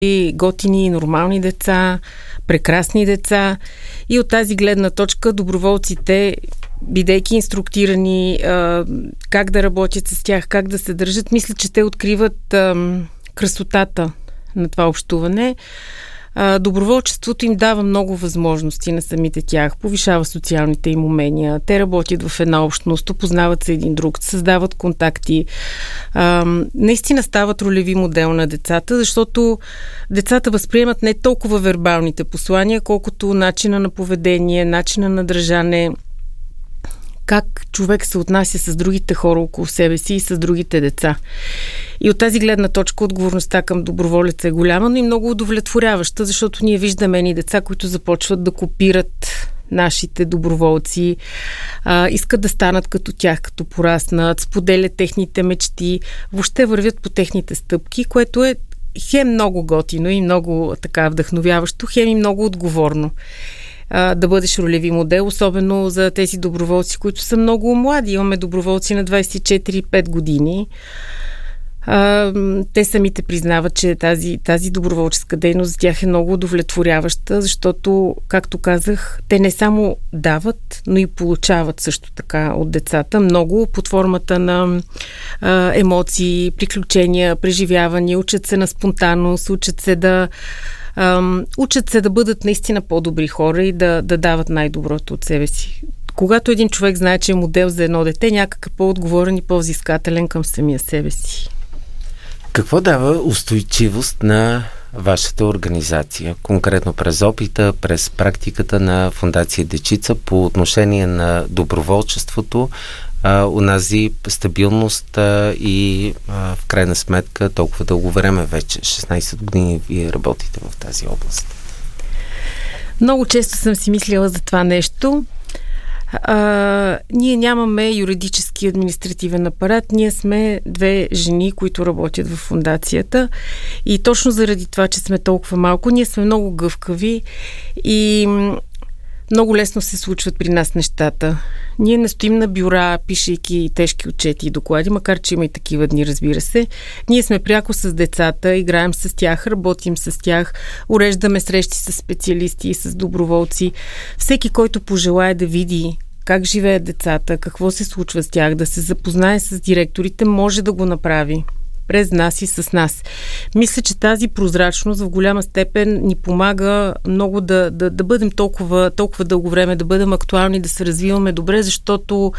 и готини, нормални деца, прекрасни деца. И от тази гледна точка доброволците, бидейки инструктирани как да работят с тях, как да се държат, мисля, че те откриват красотата на това общуване. Доброволчеството им дава много възможности на самите тях, повишава социалните им умения, те работят в една общност, опознават се един друг, създават контакти. Наистина стават ролеви модел на децата, защото децата възприемат не толкова вербалните послания, колкото начина на поведение, начина на държане, как човек се отнася с другите хора около себе си и с другите деца. И от тази гледна точка отговорността към доброволеца е голяма, но и много удовлетворяваща, защото ние виждаме едни деца, които започват да копират нашите доброволци, искат да станат като тях, като пораснат, споделят техните мечти, въобще вървят по техните стъпки, което е хем много готино и много така вдъхновяващо, хем и много отговорно. Да бъдеш ролеви модел, особено за тези доброволци, които са много млади. Имаме доброволци на 24-5 години. Те самите признават, че тази доброволческа дейност за тях е много удовлетворяваща, защото, както казах, те не само дават, но и получават също така от децата много под формата на емоции, приключения, преживявания, учат се на спонтанност, учат се да бъдат наистина по-добри хора и да дават най-доброто от себе си. Когато един човек знае, че е модел за едно дете, някак е по-отговорен и по-взискателен към самия себе си. Какво дава устойчивост на вашата организация, конкретно през опита, през практиката на Фондация Дечица по отношение на доброволчеството, унази стабилност и в крайна сметка толкова дълго време вече, 16 години вие работите в тази област? Много често съм си мислила за това нещо. Ние нямаме юридически административен апарат. Ние сме две жени, които работят в фондацията и точно заради това, че сме толкова малко, ние сме много гъвкави и много лесно се случват при нас нещата. Ние не стоим на бюра, пишейки тежки отчети и доклади, макар че има и такива дни, разбира се. Ние сме пряко с децата, играем с тях, работим с тях, уреждаме срещи с специалисти и с доброволци. Всеки, който пожелае да види как живеят децата, какво се случва с тях, да се запознае с директорите, може да го направи през нас и с нас. Мисля, че тази прозрачност в голяма степен ни помага много да бъдем толкова дълго време, да бъдем актуални, да се развиваме добре, защото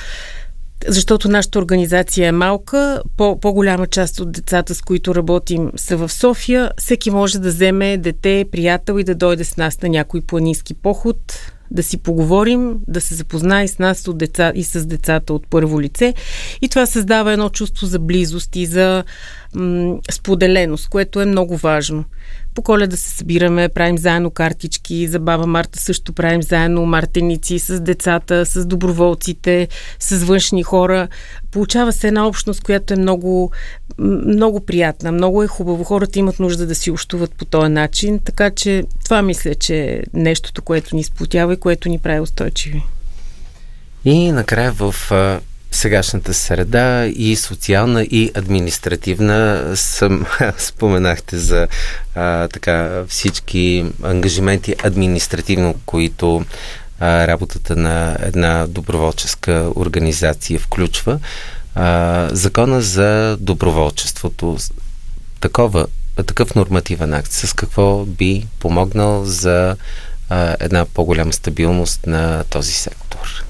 нашата организация е малка, по-голяма част от децата, с които работим, са в София. Всеки може да вземе дете, приятел и да дойде с нас на някой планински поход, да си поговорим, да се запознае с нас и с децата от първо лице. И това създава едно чувство за близост и за споделеност, което е много важно. По Коледа се събираме, правим заедно картички, за Баба Марта също правим заедно мартеници с децата, с доброволците, с външни хора. Получава се една общност, която е много, много приятна, много е хубаво. Хората имат нужда да си общуват по този начин, така че това мисля, че е нещото, което ни сплотява и което ни прави устойчиви. И накрая в сегашната среда и социална и административна споменахте за всички ангажименти административно, които работата на една доброволческа организация включва. Закона за доброволчеството, такъв нормативен акт, с какво би помогнал за една по-голяма стабилност на този сектор?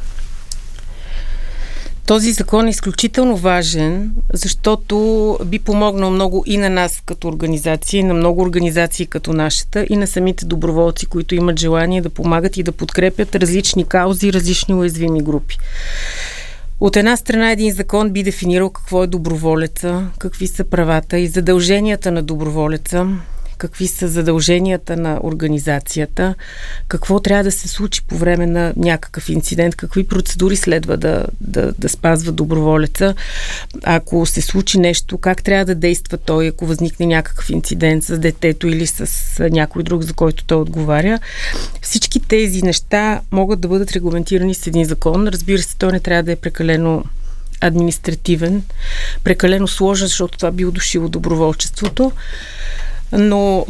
Този закон е изключително важен, защото би помогнал много и на нас като организация, и на много организации като нашата, и на самите доброволци, които имат желание да помагат и да подкрепят различни каузи, различни уязвими групи. От една страна един закон би дефинирал какво е доброволеца, какви са правата и задълженията на доброволеца, какви са задълженията на организацията, какво трябва да се случи по време на някакъв инцидент, какви процедури следва да спазва доброволеца. Ако се случи нещо, как трябва да действа той, ако възникне някакъв инцидент с детето или с някой друг, за който той отговаря. Всички тези неща могат да бъдат регламентирани с един закон. Разбира се, той не трябва да е прекалено административен, прекалено сложен, защото това би удушило доброволчеството. Но